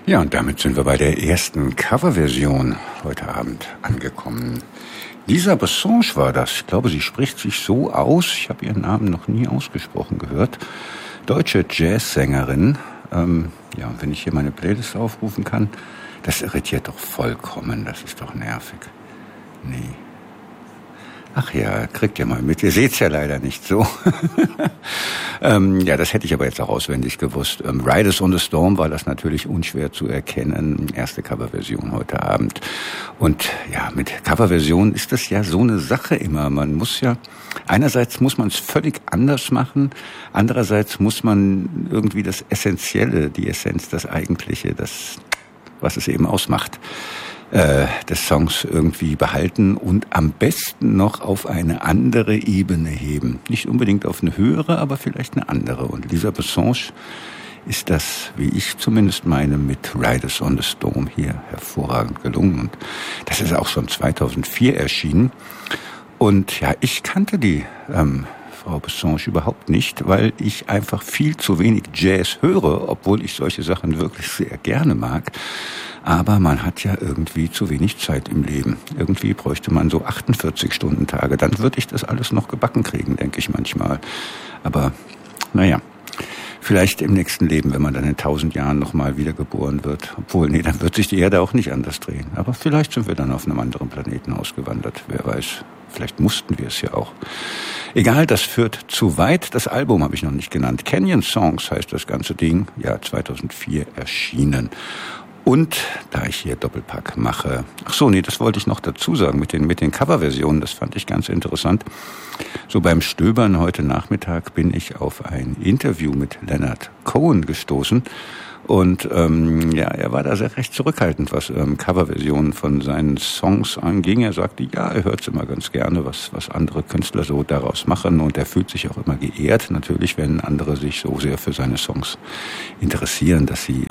Ja, und damit sind wir bei der ersten Coverversion heute Abend angekommen. Lisa Besson war das. Ich glaube, sie spricht sich so aus. Ich habe ihren Namen noch nie ausgesprochen gehört. Deutsche Jazzsängerin. Ja, und wenn ich hier meine Playlist aufrufen kann, das irritiert doch vollkommen. Das ist doch nervig. Nee. Ach ja, kriegt ihr mal mit. Ihr seht's ja leider nicht so. Ja, das hätte ich aber jetzt auch auswendig gewusst. Riders on the Storm war das natürlich unschwer zu erkennen. Erste Coverversion heute Abend. Und ja, mit Coverversion ist das ja so eine Sache immer. Man muss ja, einerseits muss man es völlig anders machen. Andererseits muss man irgendwie das Essentielle, die Essenz, das Eigentliche, das, was es eben ausmacht, des Songs irgendwie behalten und am besten noch auf eine andere Ebene heben. Nicht unbedingt auf eine höhere, aber vielleicht eine andere. Und Lisa Besson ist das, wie ich zumindest meine, mit Riders on the Storm hier hervorragend gelungen. Und das ist auch schon 2004 erschienen. Und ja, ich kannte die Frau Besson überhaupt nicht, weil ich einfach viel zu wenig Jazz höre, obwohl ich solche Sachen wirklich sehr gerne mag. Aber man hat ja irgendwie zu wenig Zeit im Leben. Irgendwie bräuchte man so 48-Stunden-Tage. Dann würde ich das alles noch gebacken kriegen, denke ich manchmal. Aber naja, vielleicht im nächsten Leben, wenn man dann in 1000 Jahren nochmal wiedergeboren wird. Obwohl, nee, dann wird sich die Erde auch nicht anders drehen. Aber vielleicht sind wir dann auf einem anderen Planeten ausgewandert. Wer weiß, vielleicht mussten wir es ja auch. Egal, das führt zu weit. Das Album habe ich noch nicht genannt. Canyon Songs heißt das ganze Ding. Ja, 2004 erschienen. Und da ich hier Doppelpack mache, ach so, nee, das wollte ich noch dazu sagen mit den Coverversionen, das fand ich ganz interessant. So beim Stöbern heute Nachmittag bin ich auf ein Interview mit Leonard Cohen gestoßen und ja, er war da sehr recht zurückhaltend, was Coverversionen von seinen Songs anging. Er sagte, ja, er hört immer ganz gerne, was andere Künstler so daraus machen und er fühlt sich auch immer geehrt, natürlich, wenn andere sich so sehr für seine Songs interessieren, dass sie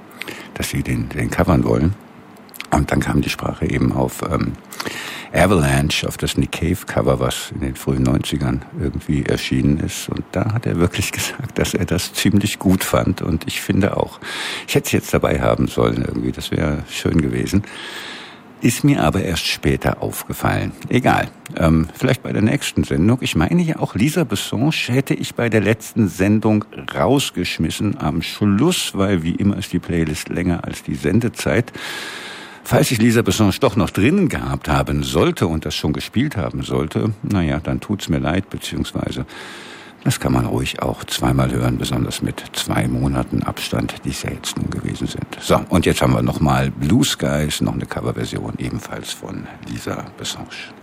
den covern wollen. Und dann kam die Sprache eben auf Avalanche, auf das Nick Cave Cover, was in den frühen 90ern irgendwie erschienen ist. Und da hat er wirklich gesagt, dass er das ziemlich gut fand. Und ich finde auch, ich hätte es jetzt dabei haben sollen irgendwie, das wäre schön gewesen. Ist mir aber erst später aufgefallen. Egal, vielleicht bei der nächsten Sendung. Ich meine ja auch, Lisa Besson hätte ich bei der letzten Sendung rausgeschmissen am Schluss, weil wie immer ist die Playlist länger als die Sendezeit. Falls ich Lisa Besson doch noch drinnen gehabt haben sollte und das schon gespielt haben sollte, naja, dann tut's mir leid, beziehungsweise das kann man ruhig auch zweimal hören, besonders mit 2 Monaten Abstand, die es ja jetzt nun gewesen sind. So, und jetzt haben wir nochmal Blue Skies, noch eine Coverversion ebenfalls von Lisa Besson.